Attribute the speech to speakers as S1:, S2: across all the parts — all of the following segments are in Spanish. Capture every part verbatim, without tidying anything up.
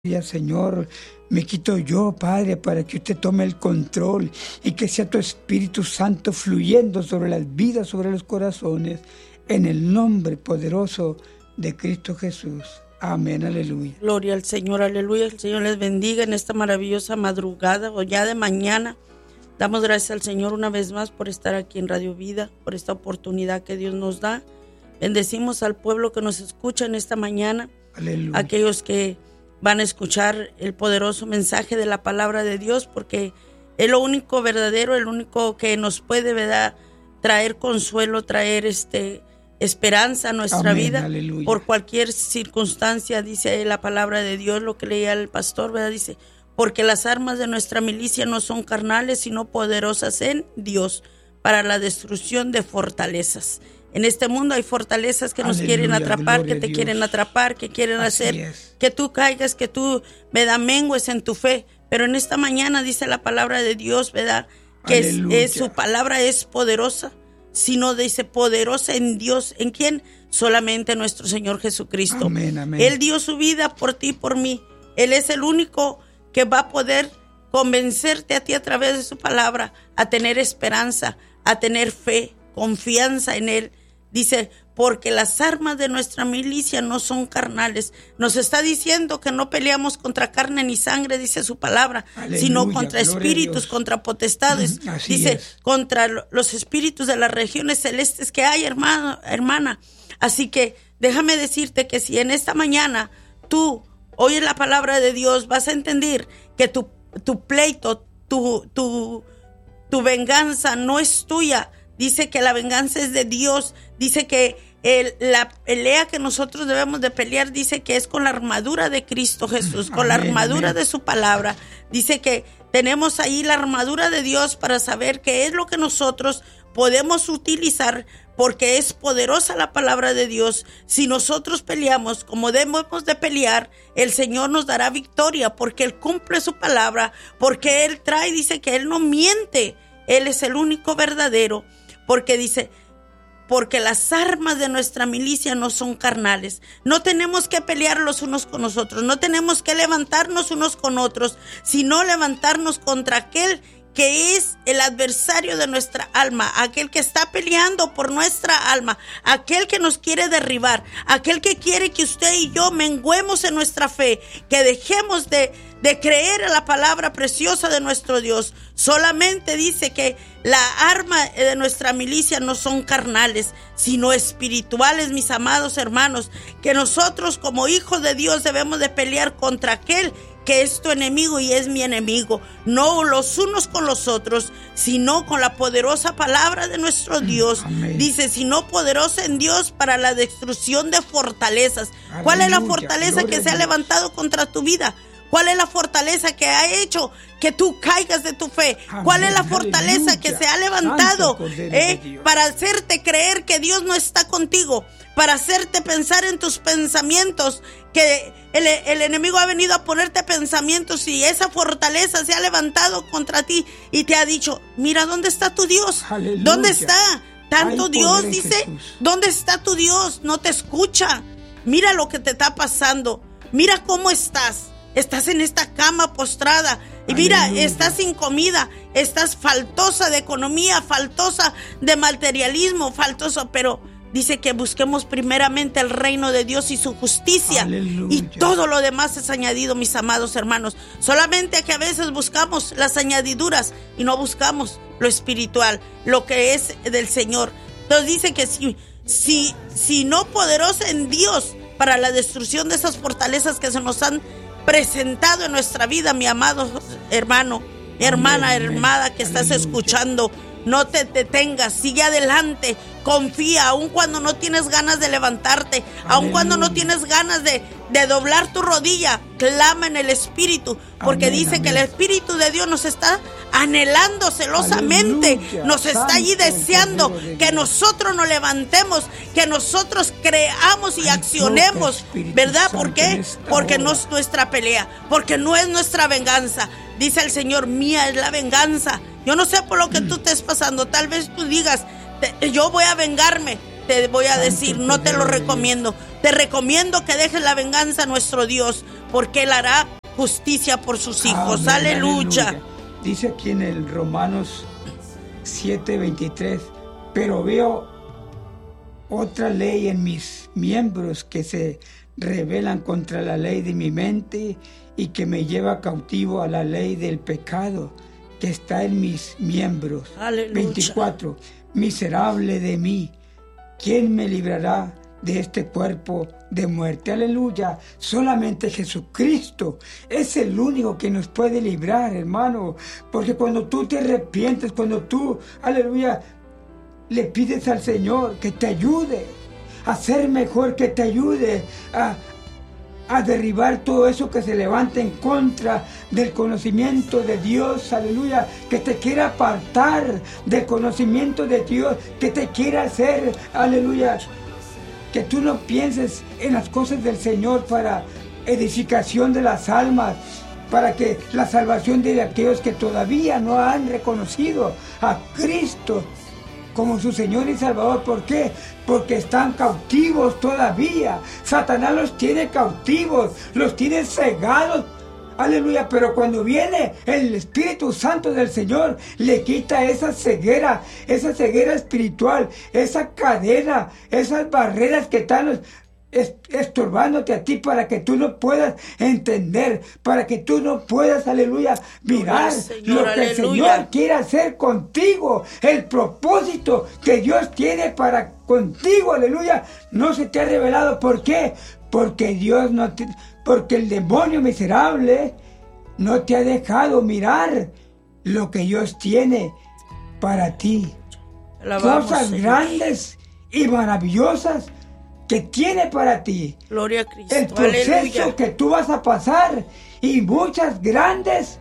S1: Señor, me quito yo, Padre, para que usted tome el control y que sea tu Espíritu Santo fluyendo sobre las vidas, sobre los corazones, en el nombre poderoso de Cristo Jesús. Amén, aleluya.
S2: Gloria al Señor, aleluya. El Señor les bendiga en esta maravillosa madrugada o ya de mañana. Damos gracias al Señor una vez más por estar aquí en Radio Vida, por esta oportunidad que Dios nos da. Bendecimos al pueblo que nos escucha en esta mañana.
S1: Aleluya.
S2: Aquellos que van a escuchar el poderoso mensaje de la palabra de Dios, porque es lo único verdadero, el único que nos puede, ¿verdad?, traer consuelo, traer este esperanza a nuestra
S1: Amén,
S2: vida,
S1: aleluya.
S2: Por cualquier circunstancia. Dice la palabra de Dios, lo que leía el pastor, ¿verdad? Dice, porque las armas de nuestra milicia no son carnales, sino poderosas en Dios para la destrucción de fortalezas. En este mundo hay fortalezas que nos
S1: Aleluya,
S2: quieren atrapar, que te
S1: Dios.
S2: quieren atrapar, que quieren
S1: Así
S2: hacer
S1: es.
S2: que tú caigas, que tú, ¿verdad?, mengues en tu fe. Pero en esta mañana dice la palabra de Dios, ¿verdad?, que es,
S1: Aleluya.
S2: es, su palabra es poderosa, sino dice poderosa en Dios. ¿En quién? Solamente nuestro Señor Jesucristo.
S1: Amén, amén.
S2: Él dio su vida por ti y por mí. Él es el único que va a poder convencerte a ti a través de su palabra a tener esperanza, a tener fe, confianza en Él. Dice, porque las armas de nuestra milicia no son carnales. Nos está diciendo que no peleamos contra carne ni sangre, dice su palabra,
S1: Aleluya,
S2: sino contra
S1: gloria a
S2: espíritus,
S1: Dios.
S2: contra potestades.
S1: Así
S2: Dice,
S1: es.
S2: contra los espíritus de las regiones celestes que hay, hermano, hermana. Así que déjame decirte que si en esta mañana tú oyes la palabra de Dios, vas a entender que tu, tu pleito, tu, tu, tu venganza no es tuya. Dice que la venganza es de Dios. Dice que el, la pelea que nosotros debemos de pelear, dice que es con la armadura de Cristo Jesús, con la
S1: Amén,
S2: armadura
S1: amén.
S2: de su palabra. Dice que tenemos ahí la armadura de Dios para saber qué es lo que nosotros podemos utilizar, porque es poderosa la palabra de Dios. Si nosotros peleamos como debemos de pelear, el Señor nos dará victoria, porque Él cumple su palabra, porque Él trae, dice que Él no miente. Él es el único verdadero, porque dice, porque las armas de nuestra milicia no son carnales. No tenemos que pelear los unos con los otros, no tenemos que levantarnos unos con otros, sino levantarnos contra aquel que es el adversario de nuestra alma, aquel que está peleando por nuestra alma, aquel que nos quiere derribar, aquel que quiere que usted y yo menguemos en nuestra fe, que dejemos de, de creer en la palabra preciosa de nuestro Dios. Solamente dice que la arma de nuestra milicia no son carnales, sino espirituales, mis amados hermanos, que nosotros como hijos de Dios debemos de pelear contra aquel que es tu enemigo y es mi enemigo, no los unos con los otros, sino con la poderosa palabra de nuestro Dios.
S1: Amén.
S2: Dice, sino poderosa en Dios para la destrucción de fortalezas.
S1: Aleluya,
S2: ¿Cuál es la fortaleza
S1: gloria
S2: que se
S1: a
S2: ha
S1: Dios.
S2: levantado contra tu vida? ¿Cuál es la fortaleza que ha hecho que tú caigas de tu fe?
S1: Amén,
S2: ¿Cuál es la fortaleza
S1: aleluya.
S2: que se ha levantado
S1: Santo Cordero de
S2: eh,
S1: Dios.
S2: para hacerte creer que Dios no está contigo? Para hacerte pensar en tus pensamientos, que el, el enemigo ha venido a ponerte pensamientos y esa fortaleza se ha levantado contra ti y te ha dicho, mira, ¿dónde está tu Dios?
S1: Aleluya.
S2: ¿Dónde está? Tanto
S1: Hay
S2: Dios,
S1: poder en
S2: dice,
S1: Jesús.
S2: ¿dónde está tu Dios? No te escucha. Mira lo que te está pasando. Mira cómo estás. Estás en esta cama postrada. Y mira,
S1: Aleluya.
S2: estás sin comida. Estás faltosa de economía, faltosa de materialismo, faltosa, pero dice que busquemos primeramente el reino de Dios y su justicia.
S1: Aleluya.
S2: Y todo lo demás es añadido, mis amados hermanos. Solamente que a veces buscamos las añadiduras y no buscamos lo espiritual, lo que es del Señor. Entonces dice que si, si, si no poderosa en Dios para la destrucción de esas fortalezas que se nos han presentado en nuestra vida, mi amado hermano, mi hermana,
S1: Amén,
S2: hermana que estás
S1: aleluya.
S2: escuchando. No te detengas, sigue adelante, confía, aun cuando no tienes ganas de levantarte, aun cuando no tienes ganas de, de doblar tu rodilla, clama en el Espíritu, porque
S1: Amén,
S2: dice
S1: amén.
S2: que el Espíritu de Dios nos está anhelando celosamente,
S1: Aleluya.
S2: nos está allí
S1: Santo
S2: deseando
S1: Cordero de
S2: que
S1: Dios.
S2: nosotros nos levantemos, que nosotros creamos y
S1: Ay,
S2: accionemos,
S1: toca, Espíritu
S2: ¿verdad?
S1: Santo,
S2: ¿Por
S1: en
S2: qué?
S1: esta
S2: Porque
S1: hora.
S2: no es nuestra pelea, porque no es nuestra venganza. Dice el Señor, mía es la venganza. Yo no sé por lo que tú estés pasando. Tal vez tú digas, te- yo voy a vengarme. te voy a
S1: Santo
S2: decir, no te lo
S1: poder de
S2: recomiendo. Te recomiendo que dejes la venganza a nuestro Dios, porque Él hará justicia por sus hijos.
S1: Amén,
S2: Aleluya.
S1: aleluya. Dice aquí en el Romanos siete veintitrés, pero veo otra ley en mis miembros que se rebelan contra la ley de mi mente y que me lleva cautivo a la ley del pecado que está en mis miembros.
S2: Aleluya.
S1: veinticuatro, miserable de mí, ¿quién me librará de este cuerpo de muerte? Aleluya. Solamente Jesucristo es el único que nos puede librar, hermano, porque cuando tú te arrepientes, cuando tú, aleluya, le pides al Señor que te ayude a ser mejor, que te ayude a, a derribar todo eso que se levanta en contra del conocimiento de Dios, aleluya, que te quiera apartar del conocimiento de Dios, que te quiera hacer, aleluya, que tú no pienses en las cosas del Señor para edificación de las almas, para que la salvación de aquellos que todavía no han reconocido a Cristo como su Señor y Salvador. ¿Por qué? Porque están cautivos todavía. Satanás los tiene cautivos, los tiene cegados. Aleluya, pero cuando viene el Espíritu Santo del Señor, le quita esa ceguera, esa ceguera espiritual, esa cadena, esas barreras que están estorbándote a ti para que tú no puedas entender, para que tú no puedas, aleluya, mirar
S2: Señor,
S1: lo que
S2: aleluya.
S1: el Señor quiere hacer contigo, el propósito que Dios tiene para contigo, aleluya, no se te ha revelado. ¿Por qué? Porque Dios no te, porque el demonio miserable no te ha dejado mirar lo que Dios tiene para ti.
S2: Alabamos,
S1: Cosas
S2: Señor.
S1: grandes y maravillosas que tiene para ti.
S2: Gloria a Cristo.
S1: El proceso
S2: Aleluya.
S1: que tú vas a pasar y muchas grandes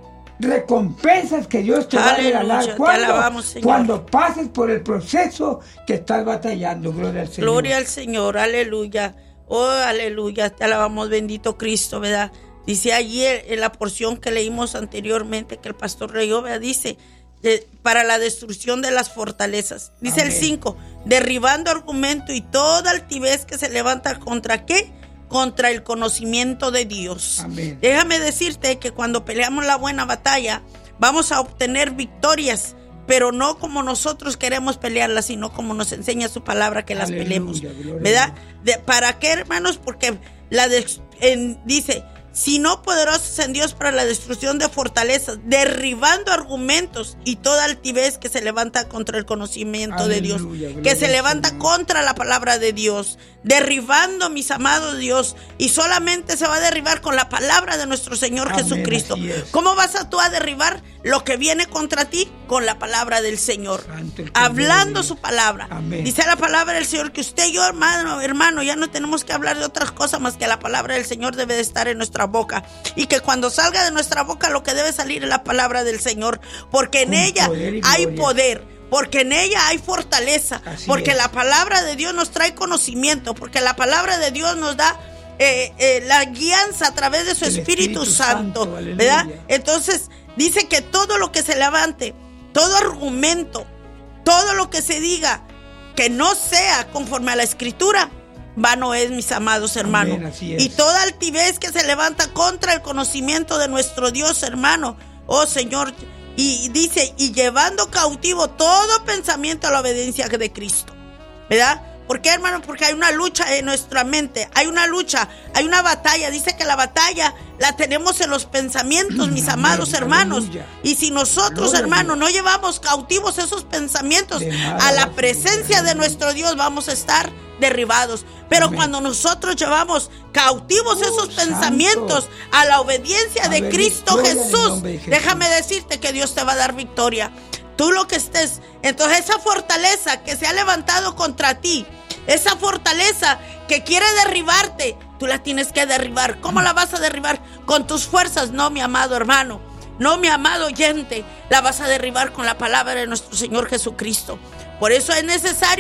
S1: recompensas que Dios te va a
S2: Aleluya,
S1: regalar.
S2: te
S1: ¿Cuándo?
S2: alabamos, Señor.
S1: Cuando pases por el proceso que estás batallando. Gloria al Señor.
S2: Gloria al Señor, aleluya. Oh, aleluya, te alabamos, bendito Cristo, ¿verdad? Dice allí en la porción que leímos anteriormente, que el pastor leyó, ¿verdad? Dice, de, para la destrucción de las fortalezas. Dice Amén. El cinco, derribando argumento y toda altivez que se levanta contra ¿qué? Contra el conocimiento de Dios.
S1: Amén.
S2: Déjame decirte que cuando peleamos la buena batalla, vamos a obtener victorias, pero no como nosotros queremos pelearlas, sino como nos enseña su palabra que las
S1: Aleluya,
S2: peleemos.
S1: gloria.
S2: ¿Verdad? De, ¿Para qué, hermanos? Porque la de, en, dice, sino poderosos en Dios para la destrucción de fortalezas, derribando argumentos y toda altivez que se levanta contra el conocimiento
S1: Aleluya,
S2: de Dios,
S1: gloria
S2: que se
S1: al
S2: levanta
S1: Señor.
S2: contra la palabra de Dios, derribando, mis amados Dios, y solamente se va a derribar con la palabra de nuestro Señor
S1: Amén,
S2: Jesucristo.
S1: así es.
S2: ¿Cómo vas a tú a derribar lo que viene contra ti? Con la palabra del Señor,
S1: Santo el
S2: hablando
S1: poder de
S2: su
S1: Dios.
S2: palabra.
S1: Amén.
S2: Dice la palabra del Señor que usted y yo, hermano, hermano, ya no tenemos que hablar de otras cosas más que la palabra del Señor debe de estar en nuestra boca, y que cuando salga de nuestra boca lo que debe salir es la palabra del Señor, porque en
S1: Con
S2: ella
S1: poder y
S2: hay
S1: gloria.
S2: poder, porque en ella hay fortaleza,
S1: Así
S2: porque
S1: es.
S2: la palabra de Dios nos trae conocimiento, porque la palabra de Dios nos da eh, eh, la guianza a través de su
S1: El
S2: Espíritu,
S1: Espíritu
S2: Santo,
S1: Santo, aleluya.
S2: ¿verdad? Entonces dice que todo lo que se levante, todo argumento, todo lo que se diga que no sea conforme a la Escritura, vano es, mis amados hermanos.
S1: Amén, así es.
S2: Y toda altivez que se levanta contra el conocimiento de nuestro Dios, hermano, oh Señor, y dice, y llevando cautivo todo pensamiento a la obediencia de Cristo, ¿verdad? ¿Por qué, hermano? Porque hay una lucha en nuestra mente, hay una lucha, hay una batalla. Dice que la batalla la tenemos en los pensamientos, mis
S1: Amén,
S2: amados hermanos.
S1: aleluya.
S2: Y si nosotros,
S1: Gloria a
S2: hermanos,
S1: Dios.
S2: no llevamos cautivos esos pensamientos
S1: De nada
S2: a
S1: va a
S2: la
S1: servir,
S2: presencia de
S1: aleluya.
S2: nuestro Dios, vamos a estar derribados. Pero
S1: Amén.
S2: cuando nosotros llevamos cautivos
S1: Uh,
S2: esos
S1: santo.
S2: pensamientos a la obediencia
S1: A
S2: de
S1: ver,
S2: Cristo
S1: victoria en el
S2: Jesús,
S1: nombre de Jesús.
S2: déjame decirte que Dios te va a dar victoria. Tú lo que estés, entonces esa fortaleza que se ha levantado contra ti, esa fortaleza que quiere derribarte, tú la tienes que derribar. ¿Cómo la vas a derribar? Con tus fuerzas, no, mi amado hermano, no, mi amado oyente, la vas a derribar con la palabra de nuestro Señor Jesucristo. Por eso es necesario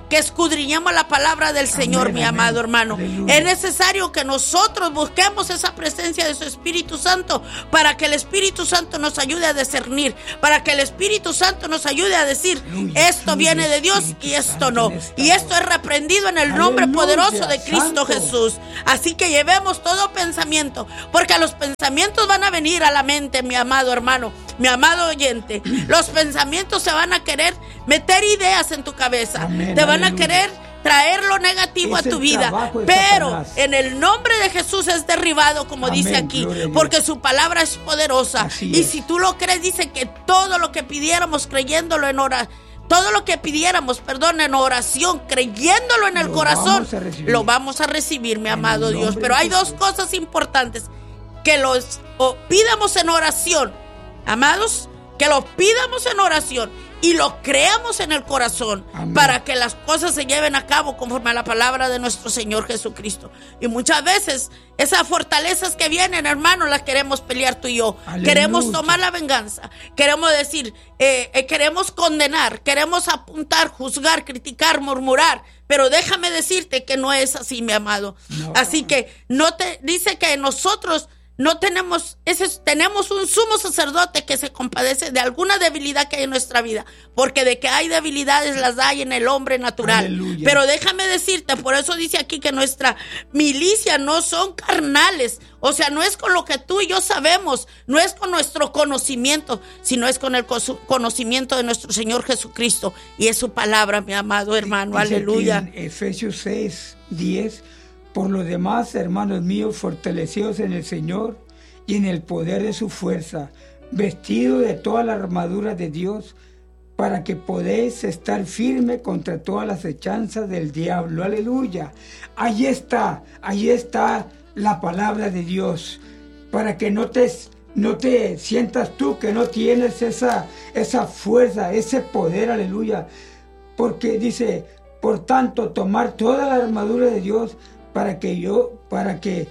S2: que escudriñemos la palabra del Señor, amén, mi amén. Amado hermano. Aleluya. Es necesario que nosotros busquemos esa presencia de su Espíritu Santo para que el Espíritu Santo nos ayude a discernir, para que el Espíritu Santo nos ayude a decir, aleluya, esto aleluya, viene de Dios Espíritu y esto no. Y esto es reprendido en el aleluya, nombre poderoso de Cristo Santo. Jesús. Así que llevemos todo pensamiento, porque los pensamientos van a venir a la mente, mi amado hermano, mi amado oyente. Los pensamientos se van a querer meter ideas en tu cabeza, amén, te van aleluya. A querer traer lo negativo es a tu vida, pero Satanás. En el nombre de Jesús es derribado, como amén, dice aquí, porque su palabra es poderosa. Así y es. Si tú lo crees, dice que todo lo que pidiéramos creyéndolo en oración, todo lo que pidiéramos, perdón, en oración, creyéndolo en el lo corazón, vamos lo vamos a recibir, mi en amado Dios. Pero hay dos cosas importantes, que los pidamos en oración, amados, que lo pidamos en oración y lo creamos en el corazón, amén, para que las cosas se lleven a cabo conforme a la palabra de nuestro Señor Jesucristo. Y muchas veces esas fortalezas que vienen, hermanos, las queremos pelear tú y yo. Aleluya. Queremos tomar la venganza, queremos decir, eh, eh, queremos condenar, queremos apuntar, juzgar, criticar, murmurar. Pero déjame decirte que no es así, mi amado. No. Así que no te dice que nosotros no tenemos, ese, tenemos un sumo sacerdote que se compadece de alguna debilidad que hay en nuestra vida, porque de que hay debilidades las hay en el hombre natural. Aleluya. Pero déjame decirte, por eso dice aquí que nuestra milicia no son carnales, o sea, no es con lo que tú y yo sabemos, no es con nuestro conocimiento, sino es con el conocimiento de nuestro Señor Jesucristo, y es su palabra, mi amado hermano. Dice aleluya.
S1: En Efesios seis, diez, por lo demás, hermanos míos, fortaleceos en el Señor y en el poder de su fuerza, vestidos de toda la armadura de Dios, para que podáis estar firme contra todas las hechanzas del diablo. Aleluya. Ahí está, ahí está la palabra de Dios, para que no te, no te sientas tú que no tienes esa, esa fuerza, ese poder. Aleluya. Porque dice, por tanto, tomar toda la armadura de Dios, para que yo, para que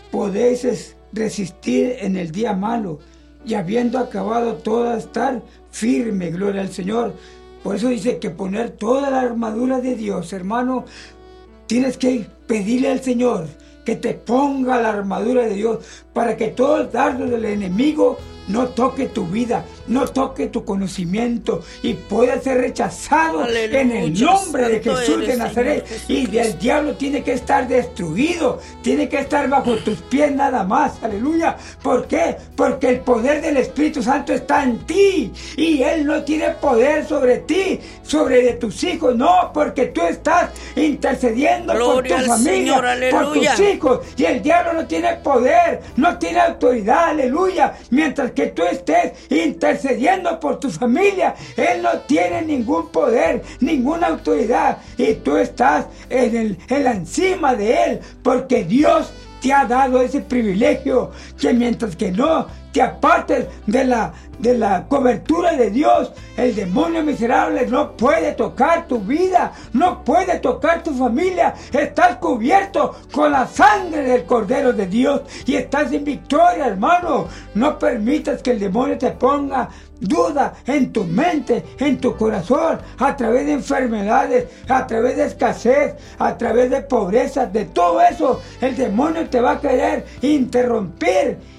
S1: podéis resistir en el día malo, y habiendo acabado todo, estar firme. Gloria al Señor. Por eso dice que poner toda la armadura de Dios, hermano, tienes que pedirle al Señor que te ponga la armadura de Dios, para que todo el dardo del enemigo no toque tu vida, no toque tu conocimiento, y pueda ser rechazado. Aleluya. En el nombre de Jesús de Nazaret. Y el diablo tiene que estar destruido, tiene que estar bajo tus pies nada más. Aleluya. ¿Por qué? Porque el poder del Espíritu Santo está en ti, y Él no tiene poder sobre ti, sobre de tus hijos, no, porque tú estás intercediendo Gloria por tu familia, Señor, por tus hijos, y el diablo no tiene poder, no tiene autoridad. Aleluya. Mientras que que tú estés intercediendo por tu familia, Él no tiene ningún poder, ninguna autoridad, y tú estás en, el, en la encima de Él, porque Dios te ha dado ese privilegio, que mientras que no te apartes de la, de la cobertura de Dios, el demonio miserable no puede tocar tu vida, no puede tocar tu familia. Estás cubierto con la sangre del Cordero de Dios y estás en victoria, hermano. No permitas que el demonio te ponga duda en tu mente, en tu corazón, a través de enfermedades, a través de escasez, a través de pobreza, de todo eso. El demonio te va a querer interrumpir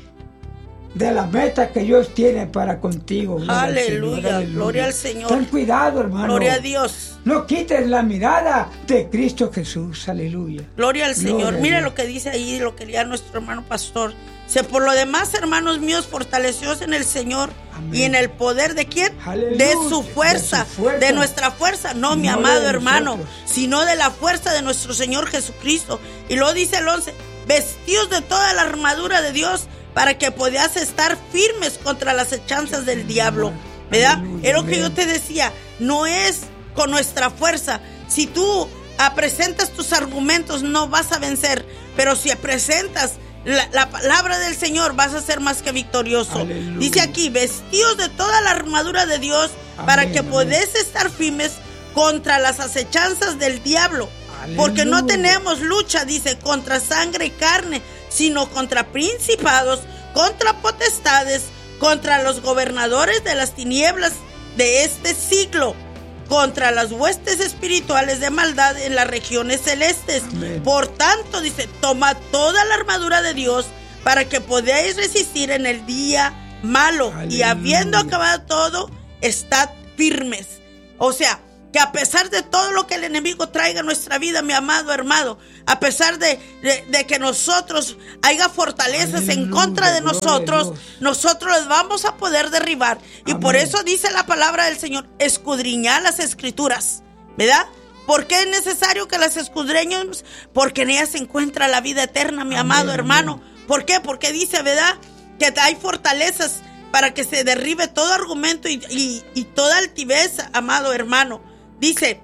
S1: de la meta que Dios tiene para contigo.
S2: Aleluya, aleluya, gloria al Señor.
S1: Ten cuidado, hermano.
S2: Gloria a Dios.
S1: No quites la mirada de Cristo Jesús. Aleluya.
S2: Gloria al Señor. Gloria. Mire lo que dice ahí, lo que leía nuestro hermano pastor. Dice, por lo demás, hermanos míos, fortaleceos en el Señor. Amén. Y en el poder de quién? Aleluya. De su fuerza, de su fuerza, de nuestra fuerza, no, no mi amado hermano, sino de la fuerza de nuestro Señor Jesucristo. Y luego dice el once, vestidos de toda la armadura de Dios, para que puedas estar firmes contra las hechanzas del diablo, ¿verdad? Aleluya, es lo que yo te decía, no es con nuestra fuerza. Si tú presentas tus argumentos, no vas a vencer, pero si presentas la, la palabra del Señor, vas a ser más que victorioso. Aleluya. Dice aquí, vestidos de toda la armadura de Dios, amén, para que podés estar firmes contra las acechanzas del diablo. Aleluya. Porque no tenemos lucha, dice, contra sangre y carne, sino contra principados, contra potestades, contra los gobernadores de las tinieblas de este siglo, contra las huestes espirituales de maldad en las regiones celestes.
S1: Amén.
S2: Por tanto, dice, toma toda la armadura de Dios para que podáis resistir en el día malo. Aleluya. Y habiendo acabado todo, estad firmes. O sea, que a pesar de todo lo que el enemigo traiga a nuestra vida, mi amado hermano, a pesar de, de, de que nosotros haya fortalezas Aleluya, en contra de nosotros, nosotros les vamos a poder derribar. Y Amén. Por eso dice la palabra del Señor, escudriñad las escrituras, ¿verdad? ¿Por qué es necesario que las escudriñemos? Porque en ellas se encuentra la vida eterna, mi Amén, amado hermano. Amén. ¿Por qué? Porque dice, ¿verdad?, que hay fortalezas para que se derribe todo argumento y, y, y toda altivez, amado hermano. Dice,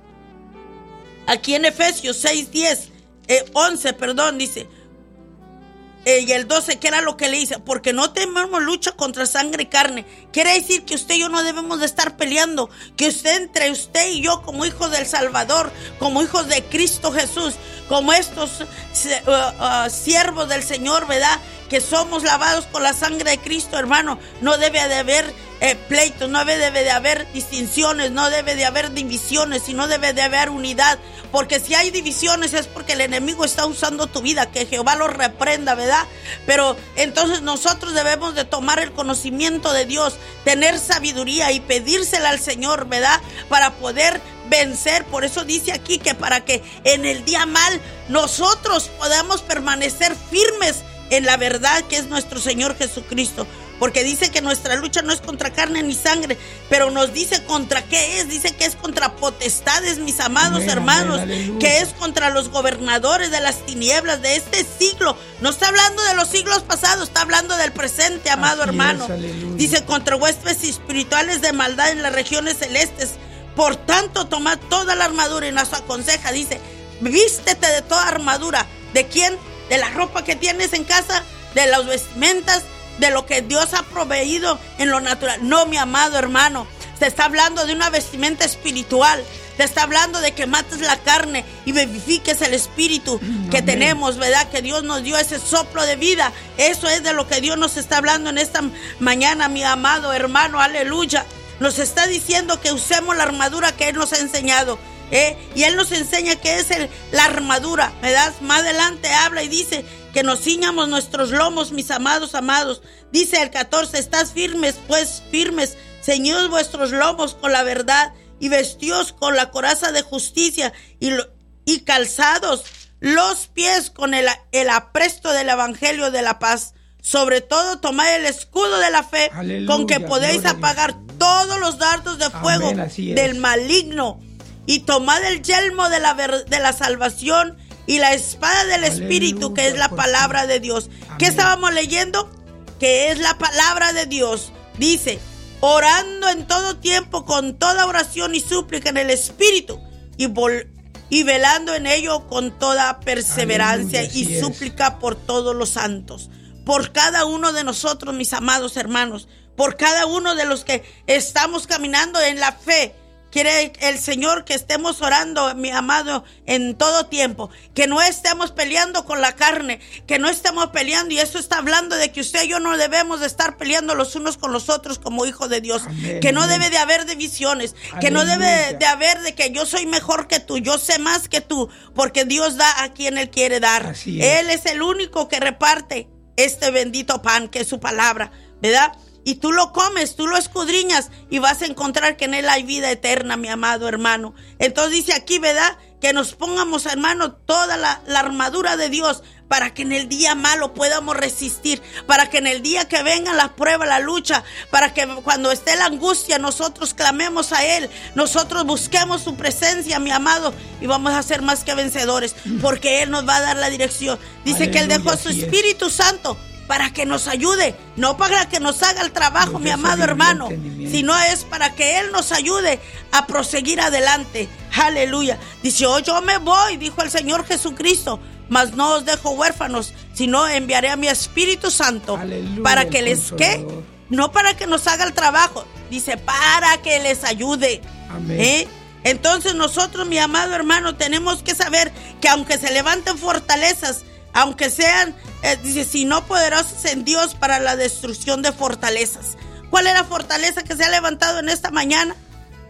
S2: aquí en Efesios seis, diez, eh, once, perdón, dice, eh, y el doce, que era lo que le dice, porque no tenemos lucha contra sangre y carne. Quiere decir que usted y yo no debemos de estar peleando, que usted, entre usted y yo, como hijos del Salvador, como hijos de Cristo Jesús, como estos uh, uh, siervos del Señor, ¿verdad?, que somos lavados con la sangre de Cristo, hermano, no debe de haber eh, pleitos, no debe de haber distinciones, no debe de haber divisiones, sino debe de haber unidad, porque si hay divisiones es porque el enemigo está usando tu vida, que Jehová lo reprenda, ¿verdad? Pero entonces nosotros debemos de tomar el conocimiento de Dios, tener sabiduría y pedírsela al Señor, ¿verdad?, para poder vencer. Por eso dice aquí que para que en el día mal nosotros podamos permanecer firmes en la verdad que es nuestro Señor Jesucristo, porque dice que nuestra lucha no es contra carne ni sangre, pero nos dice contra qué es. Dice que es contra potestades, mis amados amén, hermanos, amén, que es contra los gobernadores de las tinieblas de este siglo. No está hablando de los siglos pasados, está hablando del presente, amado Así hermano. Es, dice contra huestes espirituales de maldad en las regiones celestes. Por tanto, toma toda la armadura, y nos aconseja, dice, vístete de toda armadura. ¿De quién? De la ropa que tienes en casa, de las vestimentas, de lo que Dios ha proveído en lo natural. No, mi amado hermano, se está hablando de una vestimenta espiritual. Te está hablando de que mates la carne y vivifiques el espíritu mm, que amén. Tenemos, ¿verdad? Que Dios nos dio ese soplo de vida. Eso es de lo que Dios nos está hablando en esta mañana, mi amado hermano, aleluya. Nos está diciendo que usemos la armadura que Él nos ha enseñado. ¿Eh? Y Él nos enseña que es el, la armadura, ¿verdad? Más adelante habla y dice que nos ciñamos nuestros lomos, mis amados, amados. Dice el catorce, estás firmes, pues firmes, ceñidos vuestros lomos con la verdad y vestidos con la coraza de justicia y, lo, y calzados los pies con el, el apresto del evangelio de la paz. Sobre todo tomad el escudo de la fe, aleluya, con que podéis apagar todos los dardos de fuego amén, del maligno. Y tomad el yelmo de la, ver, de la salvación y la espada del aleluya, Espíritu, que es la palabra de Dios. Amén. ¿Qué estábamos leyendo? Que es la palabra de Dios. Dice, orando en todo tiempo con toda oración y súplica en el Espíritu y, vol, y velando en ello con toda perseverancia aleluya, y súplica es. Por todos los santos. Por cada uno de nosotros, mis amados hermanos, por cada uno de los que estamos caminando en la fe. Quiere el Señor que estemos orando, mi amado, en todo tiempo, que no estemos peleando con la carne, que no estemos peleando, y eso está hablando de que usted y yo no debemos de estar peleando los unos con los otros como hijos de Dios, amén, que no amén. Debe de haber divisiones, aleluya, que no debe de haber de que yo soy mejor que tú, yo sé más que tú, porque Dios da a quien Él quiere dar. Así es. Él es el único que reparte este bendito pan que es su palabra, ¿verdad? Y tú lo comes, tú lo escudriñas y vas a encontrar que en Él hay vida eterna, mi amado hermano. Entonces dice aquí, ¿verdad?, que nos pongamos, hermano, toda la, la armadura de Dios para que en el día malo podamos resistir, para que en el día que venga la prueba, la lucha, para que cuando esté la angustia nosotros clamemos a Él, nosotros busquemos su presencia, mi amado, y vamos a ser más que vencedores, porque Él nos va a dar la dirección. Dice aleluya, que Él dejó su Espíritu Santo para que nos ayude, no para que nos haga el trabajo, no, mi amado hermano, sino es para que Él nos ayude a proseguir adelante. Aleluya. Dice, oh, yo me voy, dijo el Señor Jesucristo, mas no os dejo huérfanos, sino enviaré a mi Espíritu Santo. Aleluya, para que les, ¿qué? No para que nos haga el trabajo, dice, para que les ayude. Amén. ¿Eh? Entonces nosotros, mi amado hermano, tenemos que saber que aunque se levanten fortalezas, aunque sean, eh, dice, si no poderosos en Dios para la destrucción de fortalezas. ¿Cuál es la fortaleza que se ha levantado en esta mañana?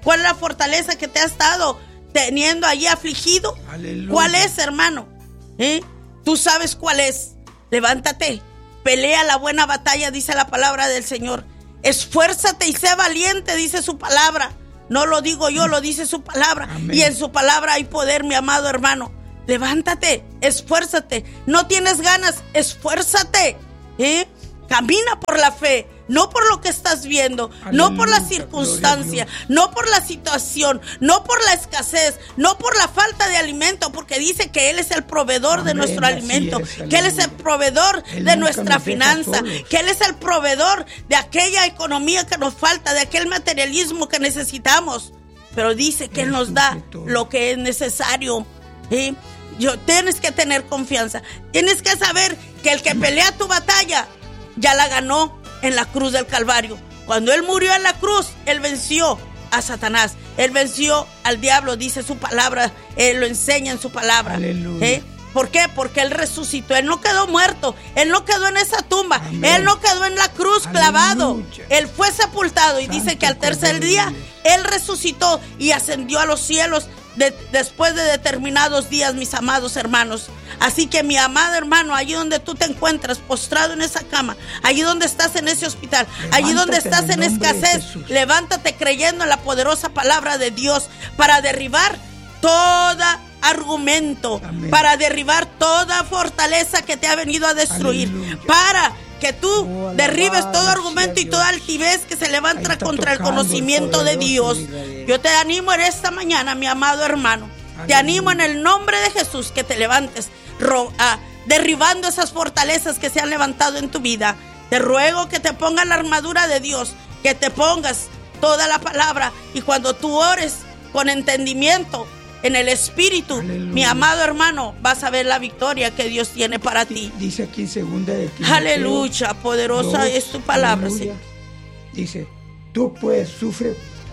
S2: ¿Cuál es la fortaleza que te ha estado teniendo allí afligido?
S1: Aleluya.
S2: ¿Cuál es, hermano? ¿Eh? Tú sabes cuál es. Levántate, pelea la buena batalla, dice la palabra del Señor. Esfuérzate y sé valiente, dice su palabra. No lo digo yo, lo dice su palabra. Amén. Y en su palabra hay poder, mi amado hermano. Levántate, esfuérzate. No tienes ganas, esfuérzate. ¿Eh? Camina por la fe, no por lo que estás viendo, Aleluya, no por la circunstancia, no por la situación, no por la escasez, no por la falta de alimento, porque dice que Él es el proveedor Amén, de nuestro alimento, es, que Él es el proveedor Él de nuestra finanza, que Él es el proveedor de aquella economía que nos falta, de aquel materialismo que necesitamos. Pero dice que Él nos da lo que es necesario. ¿Sí? Yo, tienes que tener confianza, tienes que saber que el que pelea tu batalla ya la ganó en la cruz del Calvario. Cuando Él murió en la cruz, Él venció a Satanás, Él venció al diablo, dice su palabra, Él lo enseña en su palabra. ¿Eh? ¿Por qué? Porque Él resucitó, Él no quedó muerto, Él no quedó en esa tumba, Amén. Él no quedó en la cruz Aleluya. Clavado, Él fue sepultado y Santo dice que al tercer día Él resucitó y ascendió a los cielos de, después de determinados días, mis amados hermanos. Así que mi amado hermano, allí donde tú te encuentras postrado en esa cama, allí donde estás en ese hospital, levántate allí donde estás en escasez, levántate creyendo en la poderosa palabra de Dios para derribar toda argumento, Amén. Para derribar toda fortaleza que te ha venido a destruir, Aleluya. Para que tú oh, derribes todo argumento y toda altivez que se levanta contra el conocimiento de Dios. Yo te animo en esta mañana, mi amado hermano, Aleluya. Te animo en el nombre de Jesús que te levantes ro- ah, derribando esas fortalezas que se han levantado en tu vida. Te ruego que te pongas la armadura de Dios, que te pongas toda la palabra, y cuando tú ores con entendimiento en el Espíritu, Aleluya. Mi amado hermano, vas a ver la victoria que Dios tiene para ti.
S1: Dice aquí en segunda de Timoteo,
S2: Aleluya, poderosa dos, es tu palabra, Señor.
S1: Dice, tú pues sufres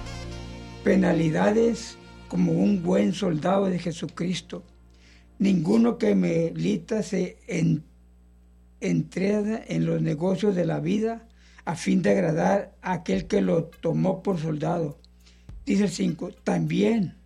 S1: penalidades como un buen soldado de Jesucristo. Ninguno que milita se en, entrega en los negocios de la vida a fin de agradar a aquel que lo tomó por soldado. Dice el cinco, también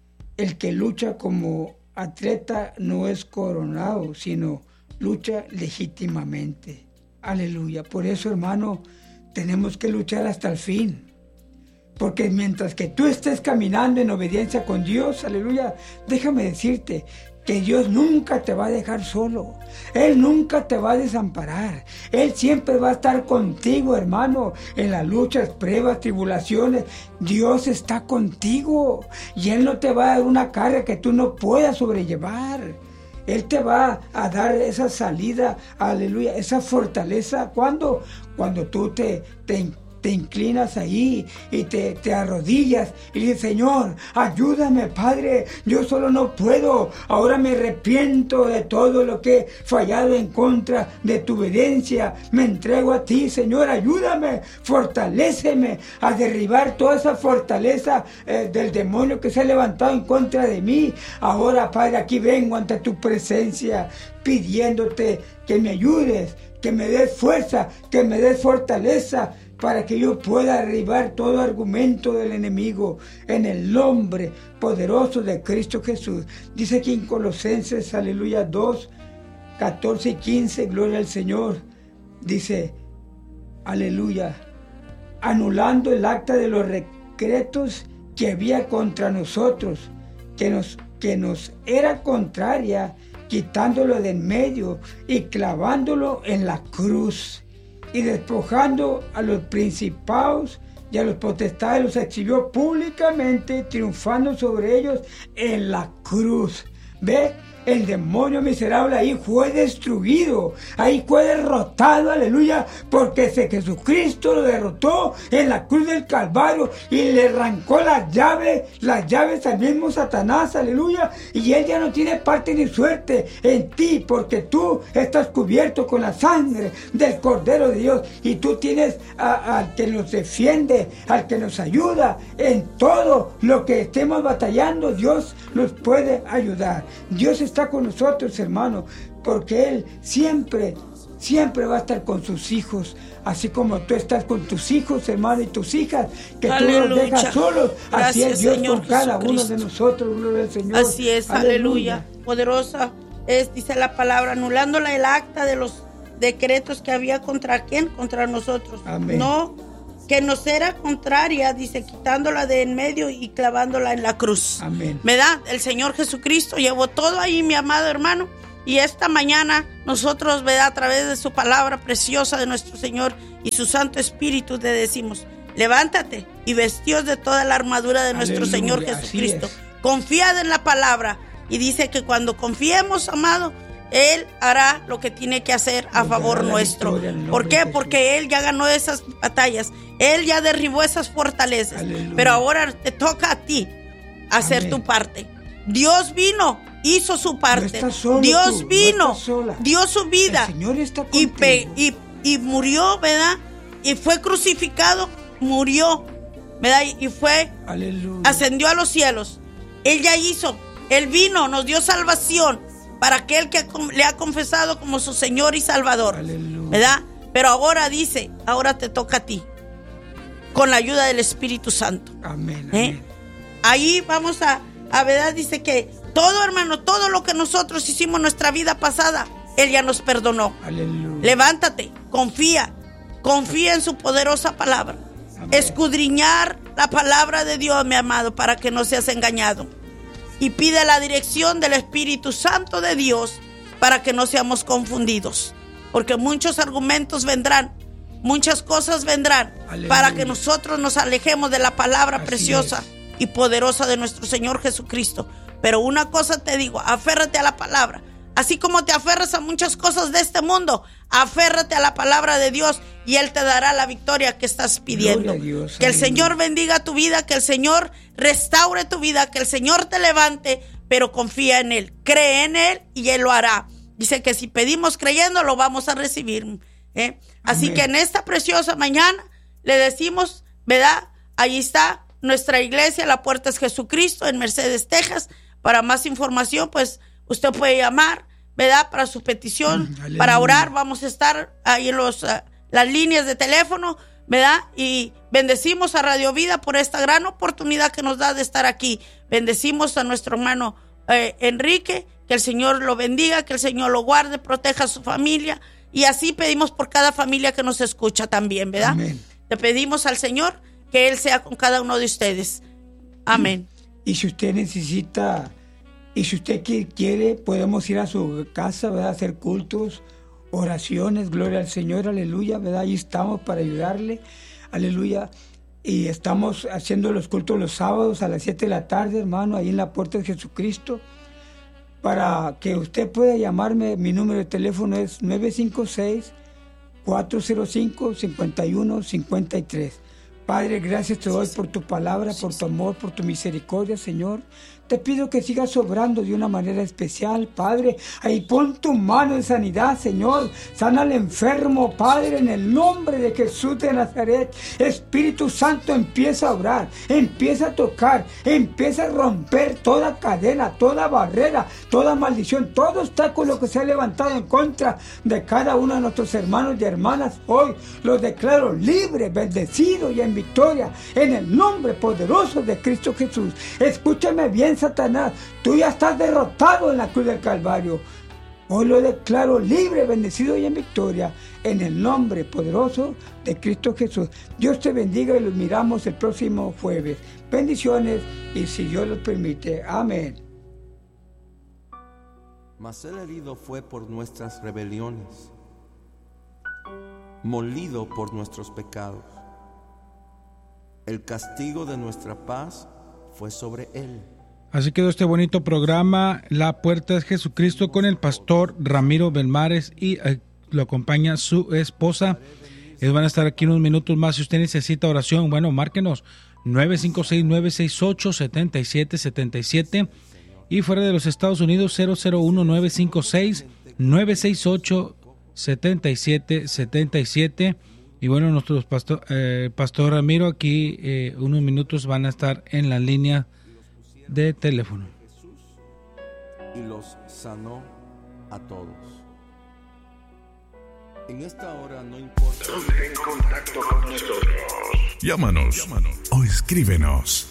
S1: el que lucha como atleta no es coronado, sino lucha legítimamente. Aleluya. Por eso, hermano, tenemos que luchar hasta el fin. Porque mientras que tú estés caminando en obediencia con Dios, aleluya, déjame decirte que Dios nunca te va a dejar solo. Él nunca te va a desamparar. Él siempre va a estar contigo, hermano, en las luchas, pruebas, tribulaciones. Dios está contigo y Él no te va a dar una carga que tú no puedas sobrellevar. Él te va a dar esa salida, aleluya, esa fortaleza. ¿Cuándo? Cuando tú te, te te inclinas ahí y te, te arrodillas y dices, Señor, ayúdame, Padre, yo solo no puedo, ahora me arrepiento de todo lo que he fallado en contra de tu obediencia, me entrego a ti, Señor, ayúdame, fortaléceme a derribar toda esa fortaleza eh, del demonio que se ha levantado en contra de mí. Ahora, Padre, aquí vengo ante tu presencia pidiéndote que me ayudes, que me des fuerza, que me des fortaleza, para que yo pueda derribar todo argumento del enemigo en el nombre poderoso de Cristo Jesús. Dice aquí en Colosenses, aleluya, dos, catorce y quince, gloria al Señor. Dice, aleluya, anulando el acta de los decretos que había contra nosotros, que nos, que nos era contraria, quitándolo de en medio y clavándolo en la cruz. Y despojando a los principados y a los potestades, los exhibió públicamente, triunfando sobre ellos en la cruz. ¿Ve? El demonio miserable ahí fue destruido, ahí fue derrotado, aleluya, porque ese Jesucristo lo derrotó en la cruz del Calvario y le arrancó las llaves, las llaves al mismo Satanás, aleluya, y él ya no tiene parte ni suerte en ti, porque tú estás cubierto con la sangre del Cordero de Dios y tú tienes a, al que nos defiende, al que nos ayuda en todo lo que estemos batallando. Dios nos puede ayudar. Dios está con nosotros, hermano, porque Él siempre siempre va a estar con sus hijos, así como tú estás con tus hijos, hermano, y tus hijas, que
S2: Aleluya.
S1: tú los dejas solos.
S2: Gracias,
S1: así es Dios
S2: Señor
S1: con cada
S2: Jesucristo.
S1: uno de nosotros, gloria al Señor.
S2: Así es, aleluya. aleluya. Poderosa es, dice la palabra, anulándola el acta de los decretos que había contra quién, contra nosotros.
S1: Amén.
S2: No, que nos era contraria, dice, quitándola de en medio y clavándola en la cruz.
S1: Amén.
S2: ¿Verdad? El Señor Jesucristo llevó todo ahí, mi amado hermano. Y esta mañana nosotros, ¿verdad?, a través de su palabra preciosa de nuestro Señor y su Santo Espíritu, te decimos: levántate y vestíos de toda la armadura de nuestro
S1: Aleluya,
S2: Señor Jesucristo. Confiad en la palabra. Y dice que cuando confiemos, amado, Él hará lo que tiene que hacer a favor nuestro. ¿Por qué? Porque Él ya ganó esas batallas. Él ya derribó esas fortalezas. Aleluya. Pero ahora te toca a ti hacer Amén. Tu parte. Dios vino, hizo su parte.
S1: No solo
S2: Dios
S1: tú,
S2: vino,
S1: no
S2: dio su vida.
S1: El Señor está
S2: y, pe, y, y murió, ¿verdad? Y fue crucificado, murió, ¿verdad? Y fue,
S1: Aleluya.
S2: Ascendió a los cielos. Él ya hizo, Él vino, nos dio salvación para aquel que le ha confesado como su Señor y Salvador. Aleluya. ¿Verdad? Pero ahora dice, ahora te toca a ti, con la ayuda del Espíritu Santo.
S1: Amén,
S2: ¿Eh?
S1: amén.
S2: Ahí vamos a, a verdad, dice que todo, hermano, todo lo que nosotros hicimos en nuestra vida pasada, Él ya nos perdonó.
S1: Aleluya.
S2: Levántate, confía, confía en su poderosa palabra. Amén. Escudriñar la palabra de Dios, mi amado, para que no seas engañado. Y pide la dirección del Espíritu Santo de Dios para que no seamos confundidos. Porque muchos argumentos vendrán, muchas cosas vendrán. Aleluya. Para que nosotros nos alejemos de la palabra Así preciosa es. Y poderosa de nuestro Señor Jesucristo. Pero una cosa te digo, aférrate a la palabra. Así como te aferras a muchas cosas de este mundo, aférrate a la palabra de Dios y Él te dará la victoria que estás pidiendo. Dios, que el Señor bendiga tu vida, que el Señor restaure tu vida, que el Señor te levante, pero confía en Él, cree en Él y Él lo hará. Dice que si pedimos creyendo, lo vamos a recibir. ¿eh? Así Amén. Que en esta preciosa mañana le decimos, ¿verdad? Ahí está nuestra iglesia, la puerta es Jesucristo, en Mercedes, Texas. Para más información, pues usted puede llamar, ¿verdad? Para su petición, Aleluya. Para orar, vamos a estar ahí en los, uh, las líneas de teléfono, ¿verdad? Y bendecimos a Radio Vida por esta gran oportunidad que nos da de estar aquí. Bendecimos a nuestro hermano eh, Enrique, que el Señor lo bendiga, que el Señor lo guarde, proteja a su familia. Y así pedimos por cada familia que nos escucha también, ¿verdad?
S1: Amén.
S2: Le pedimos al Señor que Él sea con cada uno de ustedes. Amén.
S1: Y, y si usted necesita... Y si usted quiere, podemos ir a su casa, ¿verdad? Hacer cultos, oraciones, gloria al Señor, aleluya, ¿verdad? Ahí estamos para ayudarle, aleluya. Y estamos haciendo los cultos los sábados a las siete de la tarde, hermano, ahí en la puerta de Jesucristo. Para que usted pueda llamarme, mi número de teléfono es nueve cinco seis, cuatro cero cinco, cinco uno cinco tres. Padre, gracias te doy por tu palabra, por tu amor, por tu misericordia, Señor. Te pido que sigas obrando de una manera especial, Padre. Ahí pon tu mano de sanidad, Señor. Sana al enfermo, Padre, en el nombre de Jesús de Nazaret. Espíritu Santo, empieza a obrar, empieza a tocar, empieza a romper toda cadena, toda barrera, toda maldición, todo obstáculo que se ha levantado en contra de cada uno de nuestros hermanos y hermanas. Hoy los declaro libres, bendecidos y en victoria, en el nombre poderoso de Cristo Jesús. Escúchame bien, Satanás, tú ya estás derrotado en la cruz del Calvario. Hoy lo declaro libre, bendecido y en victoria, en el nombre poderoso de Cristo Jesús. Dios te bendiga y los miramos el próximo jueves. Bendiciones y si Dios lo permite. Amén.
S3: Mas el herido fue por nuestras rebeliones, molido por nuestros pecados. El castigo de nuestra paz fue sobre él.
S4: Así quedó este bonito programa, La Puerta es Jesucristo, con el pastor Ramiro Belmares y eh, lo acompaña su esposa. Ellos van a estar aquí unos minutos más. Si usted necesita oración, bueno, márquenos nueve cinco seis, nueve seis ocho, siete siete siete siete y fuera de los Estados Unidos cero cero uno, nueve cinco seis, nueve seis ocho, siete siete siete siete. Y bueno, nuestro pastor, eh, pastor Ramiro aquí eh, unos minutos van a estar en la línea de teléfono.
S3: Y los sanó a todos. En esta hora no importa.
S5: Ponte en contacto con nosotros.
S6: Llámanos, Llámanos o escríbenos.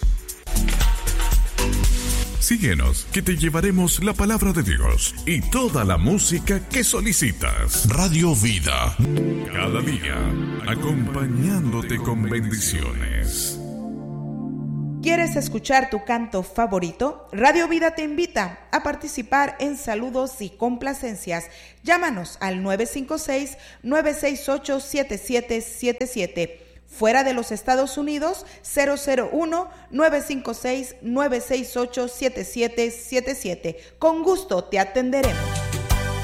S6: Síguenos, que te llevaremos la palabra de Dios y toda la música que solicitas. Radio Vida, cada día, acompañándote con bendiciones.
S7: ¿Quieres escuchar tu canto favorito? Radio Vida te invita a participar en saludos y complacencias. Llámanos al nueve cinco seis, nueve seis ocho, siete siete siete siete. Fuera de los Estados Unidos, cero cero uno, nueve cinco seis, nueve seis ocho, siete siete siete siete. Con gusto te atenderemos.